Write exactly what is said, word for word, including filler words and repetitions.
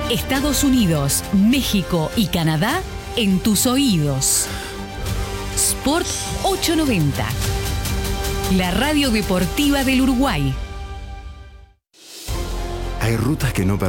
Estados Unidos, México y Canadá en tus oídos. Sport ochocientos noventa. La radio deportiva del Uruguay. Hay rutas que no